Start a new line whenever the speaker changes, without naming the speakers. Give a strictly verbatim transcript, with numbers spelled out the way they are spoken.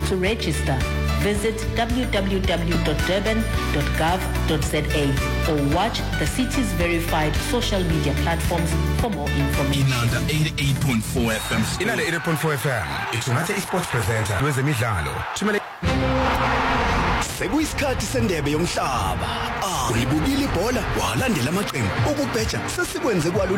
To register, visit w w w dot durban dot gov dot za or watch the city's verified social media platforms for more information.
Inanda eighty-eight point four F M.
Inanda eighty-eight point four F M. Ithungathe iSports presenter wezemidlalo. Thumela
Sekuyisikhathi sendebe yomhlaba. Ah, ulibukile ibhola walandela amaqembu. Ukubheja sesikwenze kwalo